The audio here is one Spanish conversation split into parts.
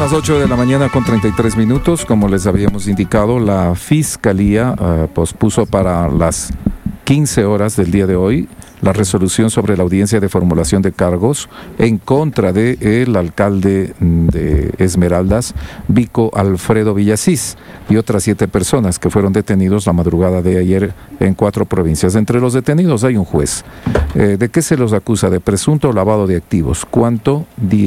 Las 8 de la mañana con 33 minutos, como les habíamos indicado, la Fiscalía pospuso para las 15 horas del día de hoy la resolución sobre la audiencia de formulación de cargos en contra del alcalde de Esmeraldas, Vico Alfredo Villasís, y otras 7 personas que fueron detenidos la madrugada de ayer en 4 provincias. Entre los detenidos hay un juez. ¿De qué se los acusa? De presunto lavado de activos. ¿Cuánto?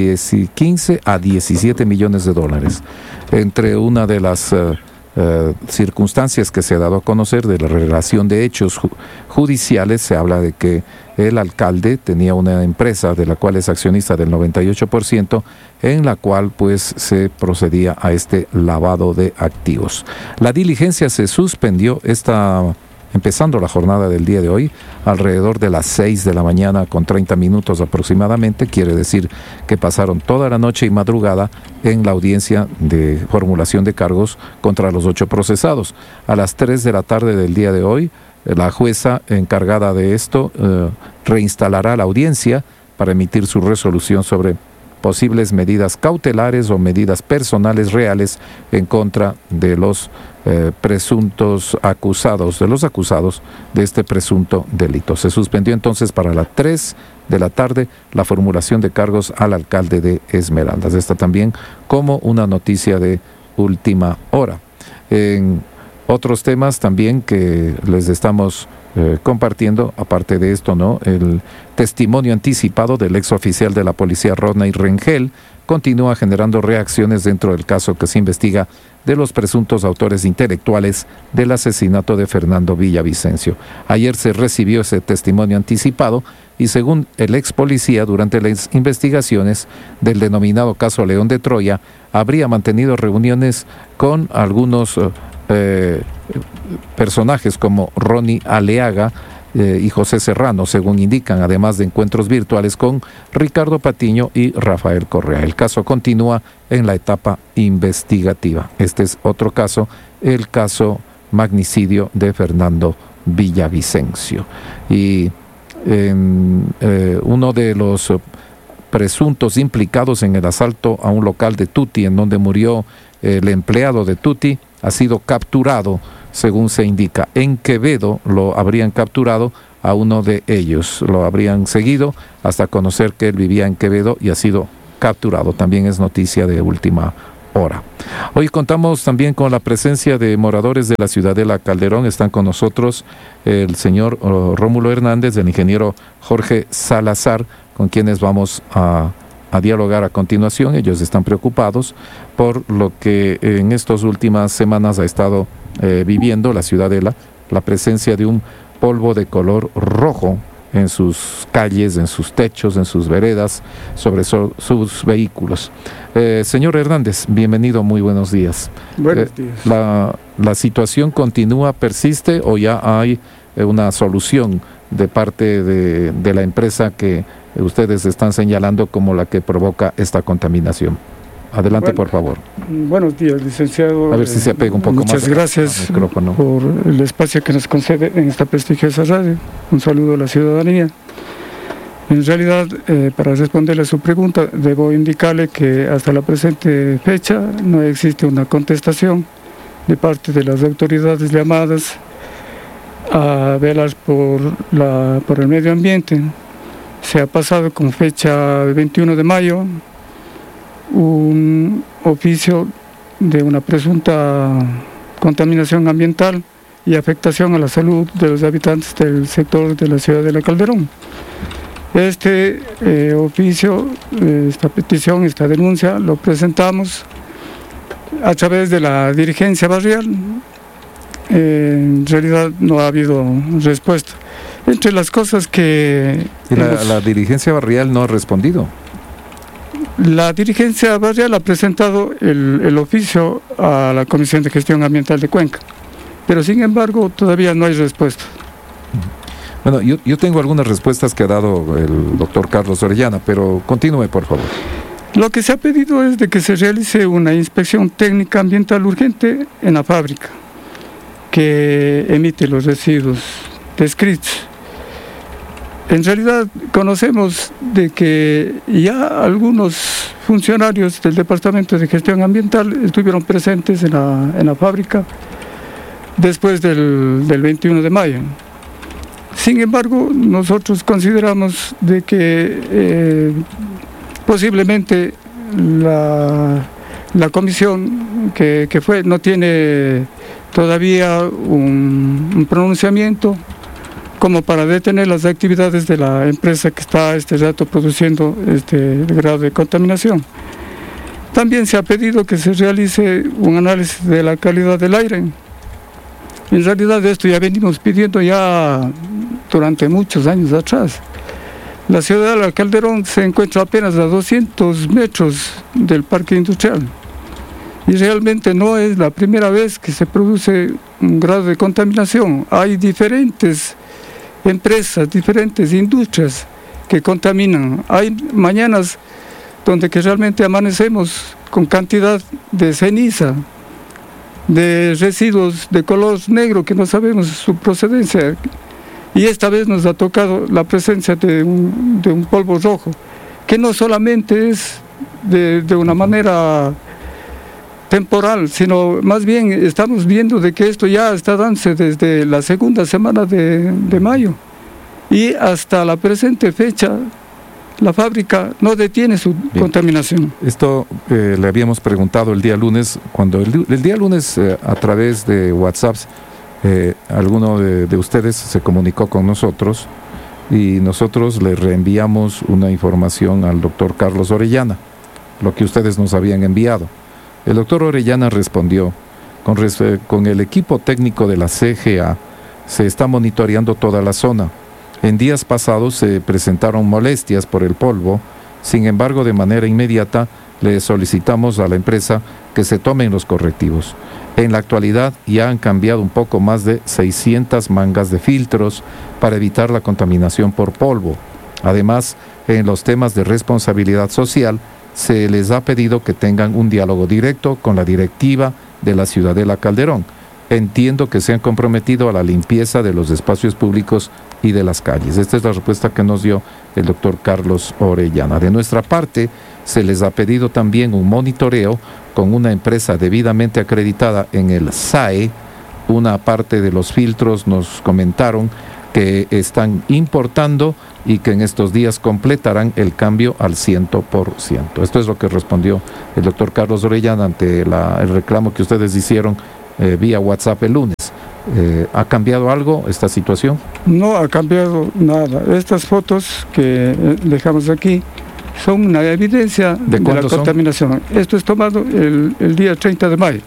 15 a 17 millones de dólares. Entre una de las circunstancias que se ha dado a conocer de la relación de hechos judiciales, se habla de que el alcalde tenía una empresa de la cual es accionista del 98%, en la cual pues se procedía a este lavado de activos. La diligencia se suspendió empezando la jornada del día de hoy, alrededor de las 6 de la mañana con 30 minutos aproximadamente. Quiere decir que pasaron toda la noche y madrugada en la audiencia de formulación de cargos contra los 8 procesados. A las 3 de la tarde del día de hoy, la jueza encargada de esto reinstalará la audiencia para emitir su resolución sobre posibles medidas cautelares o medidas personales reales en contra de los presuntos acusados, de este presunto delito. Se suspendió entonces para las 3 de la tarde la formulación de cargos al alcalde de Esmeraldas. Esta también como una noticia de última hora. En otros temas también que les estamos compartiendo, aparte de esto, ¿no? El testimonio anticipado del exoficial de la policía Rodney Rengel continúa generando reacciones dentro del caso que se investiga de los presuntos autores intelectuales del asesinato de Fernando Villavicencio. Ayer se recibió ese testimonio anticipado y según el ex policía, durante las investigaciones del denominado caso León de Troya, habría mantenido reuniones con algunos personajes como Ronnie Aleaga y José Serrano, según indican, además de encuentros virtuales con Ricardo Patiño y Rafael Correa. El caso continúa en la etapa investigativa. Este es otro caso, el caso magnicidio de Fernando Villavicencio. Y uno de los presuntos implicados en el asalto a un local de Tuti, en donde murió el empleado de Tuti, ha sido capturado, según se indica. En Quevedo lo habrían capturado a uno de ellos. Lo habrían seguido hasta conocer que él vivía en Quevedo y ha sido capturado. También es noticia de última hora. Hoy contamos también con la presencia de moradores de la Ciudadela Calderón. Están con nosotros el señor Rómulo Hernández, el ingeniero Jorge Salazar, con quienes vamos a dialogar a continuación. Ellos están preocupados por lo que en estas últimas semanas ha estado viviendo la Ciudadela, la presencia de un polvo de color rojo en sus calles, en sus techos, en sus veredas, sobre sus vehículos. Señor Hernández, bienvenido, muy buenos días. Buenos días. ¿La situación continúa, persiste o ya hay una solución de parte de la empresa que ustedes están señalando como la que provoca esta contaminación? Adelante, por favor. Buenos días, licenciado. A ver si se apega un poco más. Muchas gracias por el espacio que nos concede en esta prestigiosa radio. Un saludo a la ciudadanía. En realidad, para responderle a su pregunta, debo indicarle que hasta la presente fecha no existe una contestación de parte de las autoridades llamadas a velar por el medio ambiente. Se ha pasado con fecha 21 de mayo un oficio de una presunta contaminación ambiental y afectación a la salud de los habitantes del sector de la Ciudadela Calderón. Este oficio, esta petición, esta denuncia, lo presentamos a través de la dirigencia barrial. En realidad no ha habido respuesta. Entre las cosas que... ¿La dirigencia barrial no ha respondido? La dirigencia barrial ha presentado el oficio a la Comisión de Gestión Ambiental de Cuenca, pero sin embargo todavía no hay respuesta. Bueno, yo tengo algunas respuestas que ha dado el doctor Carlos Orellana, pero continúe, por favor. Lo que se ha pedido es de que se realice una inspección técnica ambiental urgente en la fábrica que emite los residuos descritos. En realidad conocemos de que ya algunos funcionarios del Departamento de Gestión Ambiental estuvieron presentes en la fábrica después del 21 de mayo. Sin embargo, nosotros consideramos de que posiblemente la comisión que fue no tiene todavía un pronunciamiento como para detener las actividades de la empresa que está este rato produciendo este grado de contaminación. También se ha pedido que se realice un análisis de la calidad del aire. En realidad esto ya venimos pidiendo ya durante muchos años atrás. La ciudad de Calderón se encuentra apenas a 200 metros del parque industrial y realmente no es la primera vez que se produce un grado de contaminación. Hay diferentes empresas, diferentes industrias que contaminan. Hay mañanas donde que realmente amanecemos con cantidad de ceniza, de residuos de color negro que no sabemos su procedencia, y esta vez nos ha tocado la presencia de un polvo rojo que no solamente es de una manera temporal, sino más bien estamos viendo de que esto ya está dándose desde la segunda semana de mayo y hasta la presente fecha. La fábrica no detiene su contaminación. Esto le habíamos preguntado el día lunes, cuando el día lunes a través de WhatsApp, alguno de ustedes se comunicó con nosotros y nosotros le reenviamos una información al doctor Carlos Orellana, lo que ustedes nos habían enviado. El doctor Orellana respondió, con el equipo técnico de la CGA se está monitoreando toda la zona. En días pasados se presentaron molestias por el polvo, sin embargo, de manera inmediata le solicitamos a la empresa que se tomen los correctivos. En la actualidad ya han cambiado un poco más de 600 mangas de filtros para evitar la contaminación por polvo. Además, en los temas de responsabilidad social, se les ha pedido que tengan un diálogo directo con la directiva de la Ciudadela Calderón. Entiendo que se han comprometido a la limpieza de los espacios públicos y de las calles. Esta es la respuesta que nos dio el doctor Carlos Orellana. De nuestra parte, se les ha pedido también un monitoreo con una empresa debidamente acreditada en el SAE. Una parte de los filtros nos comentaron que están importando y que en estos días completarán el cambio al 100%. Esto es lo que respondió el doctor Carlos Orellana ante el reclamo que ustedes hicieron vía WhatsApp el lunes. ¿Ha cambiado algo esta situación? No ha cambiado nada. Estas fotos que dejamos aquí son una evidencia de la contaminación. Esto es tomado el día 30 de mayo.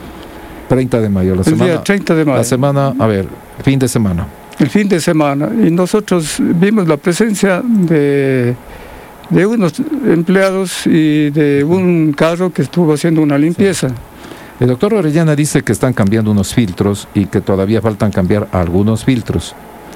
30 de mayo, día 30 de mayo. La semana, fin de semana. El fin de semana. Y nosotros vimos la presencia de unos empleados y de un carro que estuvo haciendo una limpieza. Sí. El doctor Orellana dice que están cambiando unos filtros y que todavía faltan cambiar algunos filtros.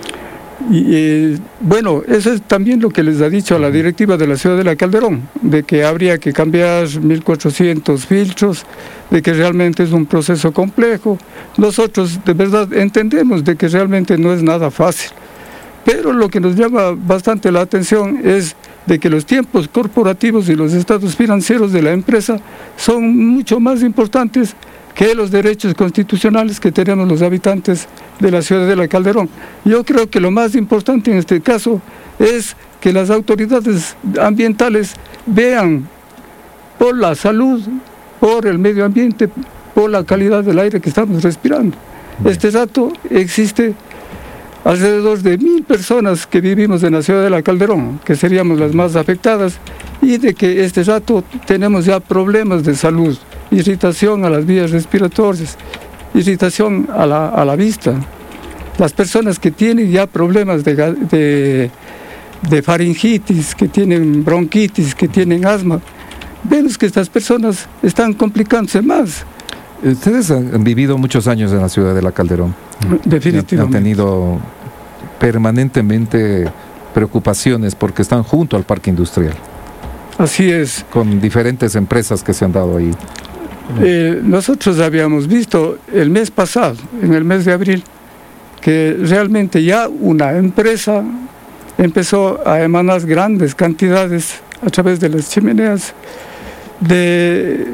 Y bueno, eso es también lo que les ha dicho a la directiva de la Ciudadela Calderón, de que habría que cambiar 1.400 filtros, de que realmente es un proceso complejo. Nosotros de verdad entendemos de que realmente no es nada fácil, pero lo que nos llama bastante la atención es de que los tiempos corporativos y los estados financieros de la empresa son mucho más importantes que los derechos constitucionales que tenemos los habitantes de la Ciudadela Calderón. Yo creo que lo más importante en este caso es que las autoridades ambientales vean por la salud, por el medio ambiente, por la calidad del aire que estamos respirando. Este rato existe alrededor de 1.000 personas que vivimos en la Ciudadela Calderón, que seríamos las más afectadas, y de que este rato tenemos ya problemas de salud, irritación a las vías respiratorias, irritación a la vista. Las personas que tienen ya problemas de faringitis, que tienen bronquitis, que tienen asma, vemos que estas personas están complicándose más. Ustedes han vivido muchos años en la Ciudadela Calderón. Definitivamente. Han tenido permanentemente preocupaciones porque están junto al parque industrial. Así es. Con diferentes empresas que se han dado ahí. Nosotros habíamos visto el mes pasado, en el mes de abril, que realmente ya una empresa empezó a emanar grandes cantidades a través de las chimeneas de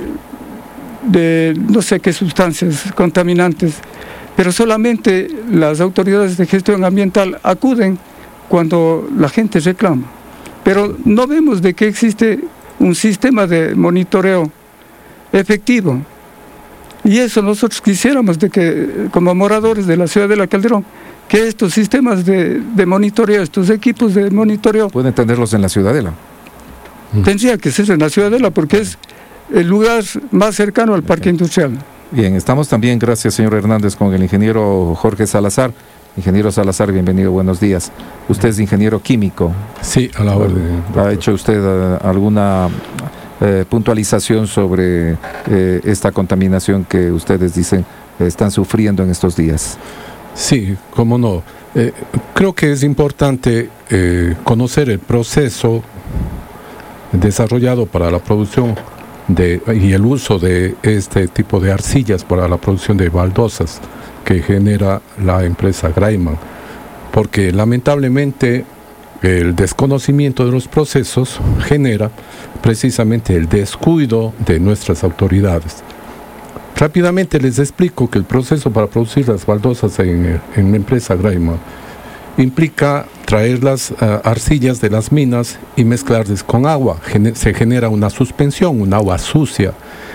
no sé qué sustancias contaminantes, pero solamente las autoridades de gestión ambiental acuden cuando la gente reclama. Pero no vemos de que existe un sistema de monitoreo efectivo. Y eso nosotros quisiéramos de que, como moradores de la ciudad de La Calderón, que estos sistemas de monitoreo, estos equipos de monitoreo... ¿Pueden tenerlos en la Ciudadela? Tendría que ser en la Ciudadela porque es el lugar más cercano al parque industrial. Bien, estamos también, gracias señor Hernández, con el ingeniero Jorge Salazar. Ingeniero Salazar, bienvenido, buenos días. Usted es ingeniero químico. Sí, a la orden. ¿Ha hecho usted alguna puntualización sobre esta contaminación que ustedes dicen están sufriendo en estos días? Sí, cómo no. Creo que es importante conocer el proceso desarrollado para la producción y el uso de este tipo de arcillas para la producción de baldosas que genera la empresa Graiman, porque lamentablemente el desconocimiento de los procesos genera precisamente el descuido de nuestras autoridades. Rápidamente les explico que el proceso para producir las baldosas en la empresa Graiman implica traer las arcillas de las minas y mezclarlas con agua. Se genera una suspensión, un agua sucia,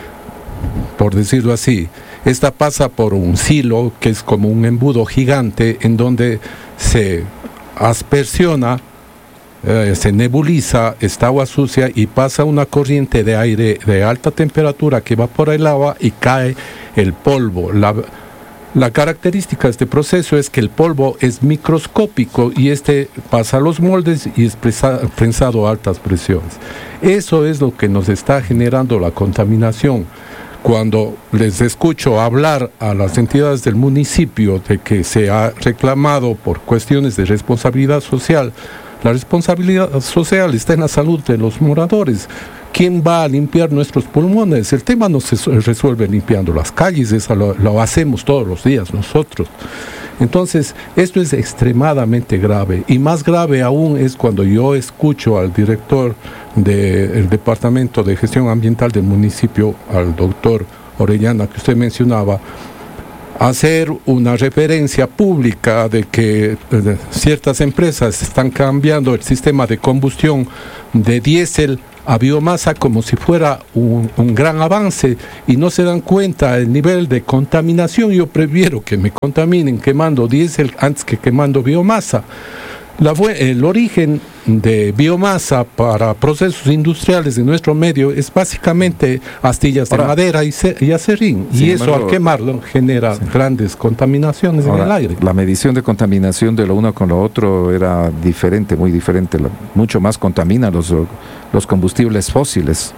por decirlo así. Esta pasa por un silo que es como un embudo gigante en donde se aspersiona, se nebuliza esta agua sucia y pasa una corriente de aire de alta temperatura que evapora el agua y cae el polvo. La característica de este proceso es que el polvo es microscópico y este pasa a los moldes y es prensado a altas presiones. Eso es lo que nos está generando la contaminación. Cuando les escucho hablar a las entidades del municipio de que se ha reclamado por cuestiones de responsabilidad social, la responsabilidad social está en la salud de los moradores. ¿Quién va a limpiar nuestros pulmones? El tema no se resuelve limpiando las calles, eso lo hacemos todos los días nosotros. Entonces, esto es extremadamente grave, y más grave aún es cuando yo escucho al director del Departamento de Gestión Ambiental del municipio, al doctor Orellana, que usted mencionaba, hacer una referencia pública de que ciertas empresas están cambiando el sistema de combustión de diésel a biomasa como si fuera un gran avance, y no se dan cuenta del nivel de contaminación. Yo prefiero que me contaminen quemando diésel antes que quemando biomasa. El origen de biomasa para procesos industriales de nuestro medio es básicamente astillas de madera y acerrín, y eso al quemarlo genera grandes contaminaciones en el aire. La medición de contaminación de lo uno con lo otro era diferente, muy diferente. Mucho más contamina los combustibles fósiles.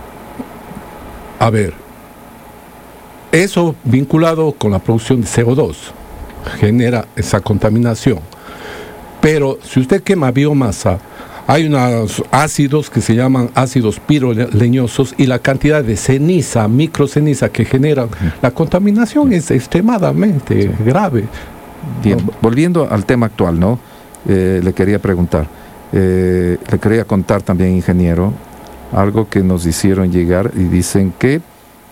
A ver, eso vinculado con la producción de CO2 genera esa contaminación. Pero si usted quema biomasa, hay unos ácidos que se llaman ácidos piroleñosos, y la cantidad de ceniza, microceniza que generan la contaminación es extremadamente grave. Bien, volviendo al tema actual, ¿no? Le quería preguntar, le quería contar también, ingeniero, algo que nos hicieron llegar y dicen que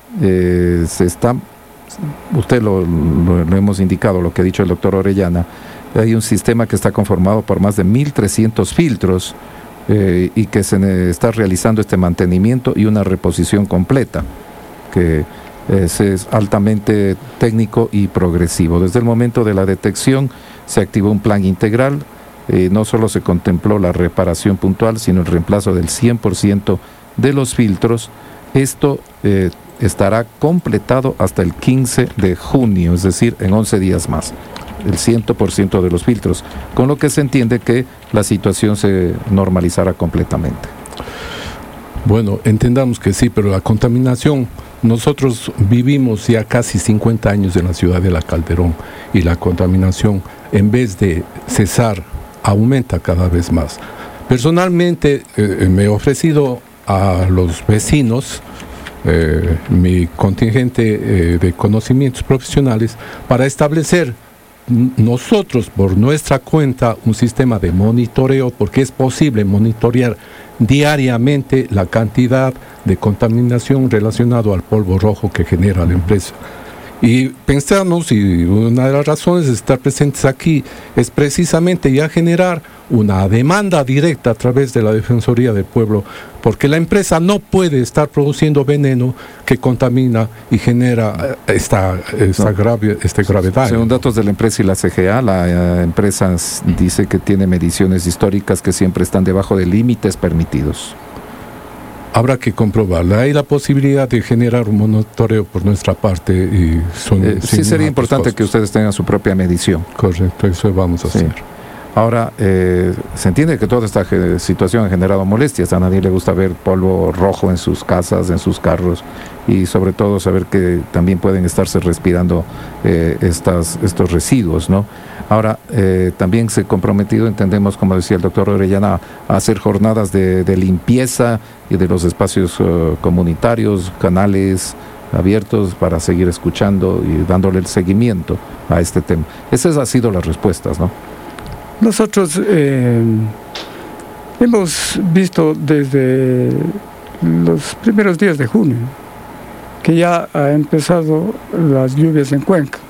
usted lo hemos indicado, lo que ha dicho el doctor Orellana. Hay un sistema que está conformado por más de 1.300 filtros y que se está realizando este mantenimiento y una reposición completa, que es altamente técnico y progresivo. Desde el momento de la detección se activó un plan integral. No solo se contempló la reparación puntual, sino el reemplazo del 100% de los filtros. Esto estará completado hasta el 15 de junio, es decir, en 11 días más. El 100% de los filtros, con lo que se entiende que la situación se normalizará completamente. Bueno, entendamos que sí, pero la contaminación, nosotros vivimos ya casi 50 años en la ciudad de La Calderón, y la contaminación, en vez de cesar, aumenta cada vez más. Personalmente me he ofrecido a los vecinos mi contingente de conocimientos profesionales para establecer nosotros por nuestra cuenta un sistema de monitoreo, porque es posible monitorear diariamente la cantidad de contaminación relacionada al polvo rojo que genera la empresa. Y pensamos, y una de las razones de estar presentes aquí es precisamente ya generar una demanda directa a través de la Defensoría del Pueblo, porque la empresa no puede estar produciendo veneno que contamina y genera grave daño. Según datos de la empresa y la CGA, la empresa dice que tiene mediciones históricas que siempre están debajo de límites permitidos. Habrá que comprobarla. Hay la posibilidad de generar un monitoreo por nuestra parte. Y sí sería importante que ustedes tengan su propia medición. Correcto, eso vamos a hacer. Ahora, se entiende que toda esta situación ha generado molestias. A nadie le gusta ver polvo rojo en sus casas, en sus carros, y sobre todo saber que también pueden estarse respirando estos residuos, ¿no? Ahora, también se ha comprometido, entendemos, como decía el doctor Orellana, a hacer jornadas de limpieza y de los espacios comunitarios, canales abiertos para seguir escuchando y dándole el seguimiento a este tema. Esas han sido las respuestas, ¿no? Nosotros hemos visto desde los primeros días de junio que ya ha empezado las lluvias en Cuenca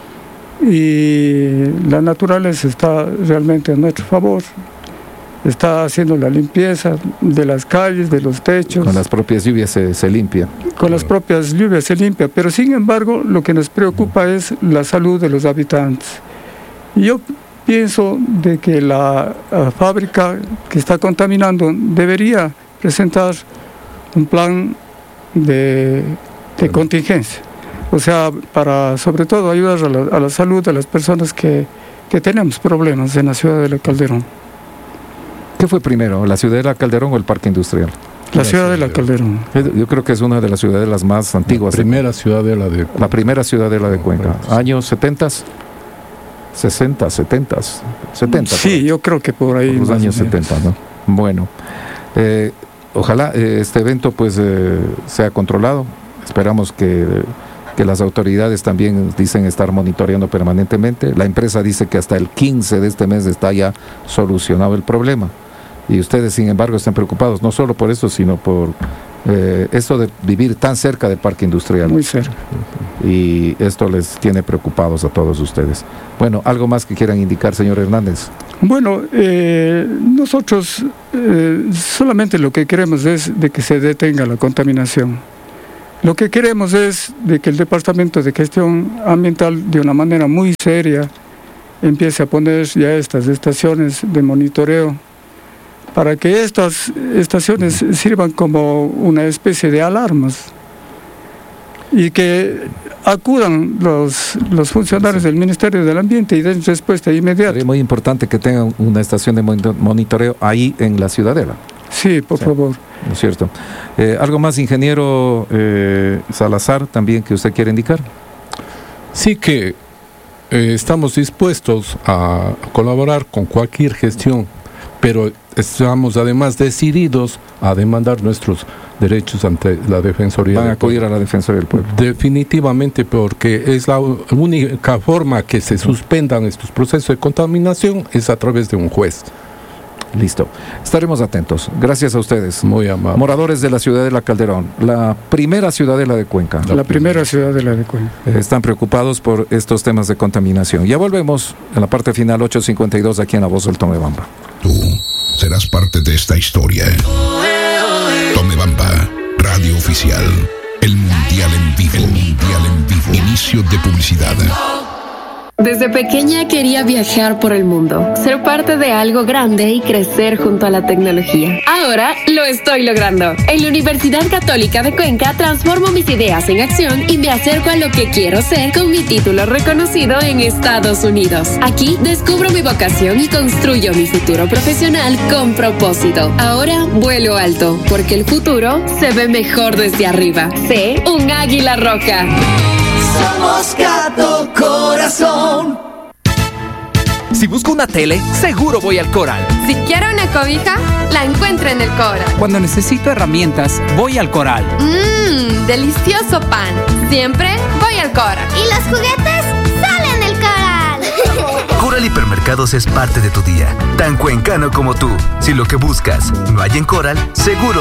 y la naturaleza está realmente a nuestro favor. Está haciendo la limpieza de las calles, de los techos. Con las propias lluvias se limpia. Con las propias lluvias se limpia, pero sin embargo lo que nos preocupa es la salud de los habitantes. Y yo pienso de que la fábrica que está contaminando debería presentar un plan de contingencia, o sea, para sobre todo ayudar a la salud de las personas que tenemos problemas en la ciudad de La Calderón. ¿Qué fue primero, la ciudad de La Calderón o el parque industrial? La ciudad de La Calderón. Yo creo que es una de las ciudadelas más antiguas. La primera ciudadela de Cuenca. La primera ciudadela de Cuenca. ¿Años 70? 60, 70. Sí, yo creo que por ahí. Por los años 70, ¿no? Bueno, ojalá este evento pues sea controlado. Esperamos que las autoridades también dicen estar monitoreando permanentemente. La empresa dice que hasta el 15 de este mes está ya solucionado el problema. Y ustedes, sin embargo, están preocupados, no solo por eso, sino por esto de vivir tan cerca del parque industrial. Muy cerca. Y esto les tiene preocupados a todos ustedes. Bueno, ¿algo más que quieran indicar, señor Hernández? Bueno, nosotros solamente lo que queremos es de que se detenga la contaminación. Lo que queremos es de que el Departamento de Gestión Ambiental, de una manera muy seria, empiece a poner ya estas estaciones de monitoreo, para que estas estaciones sirvan como una especie de alarmas y que acudan los funcionarios del Ministerio del Ambiente y den respuesta inmediata. Es muy importante que tengan una estación de monitoreo ahí en la ciudadela. Sí, por favor. ¿No es cierto? ¿Algo más, ingeniero Salazar, también que usted quiere indicar? Sí, que estamos dispuestos a colaborar con cualquier gestión, pero estamos además decididos a demandar nuestros derechos ante la Defensoría. Van a acudir a la Defensoría del Pueblo. Definitivamente, porque es la única forma que se suspendan estos procesos de contaminación es a través de un juez. Listo. Estaremos atentos. Gracias a ustedes. Muy amable. Moradores de la ciudad de La Calderón, la primera ciudadela de Cuenca. La primera ciudadela de Cuenca. Están preocupados por estos temas de contaminación. Ya volvemos en la parte final, 8:52, aquí en La Voz del Tomebamba. Tú serás parte de esta historia. Tomebamba, radio oficial. El Mundial en vivo. El Mundial en vivo. Inicio de publicidad. Desde pequeña quería viajar por el mundo, ser parte de algo grande y crecer junto a la tecnología. Ahora lo estoy logrando. En la Universidad Católica de Cuenca transformo mis ideas en acción y me acerco a lo que quiero ser con mi título reconocido en Estados Unidos. Aquí descubro mi vocación y construyo mi futuro profesional con propósito. Ahora vuelo alto, porque el futuro se ve mejor desde arriba. Sé un águila roja. Somos Gato Corazón. Si busco una tele, seguro voy al Coral. Si quiero una cobija, la encuentro en el Coral. Cuando necesito herramientas, voy al Coral. Delicioso pan. Siempre voy al Coral. ¿Y los juguetes? ¡Salen del Coral! Coral Hipermercados es parte de tu día, tan cuencano como tú. Si lo que buscas no hay en Coral, seguro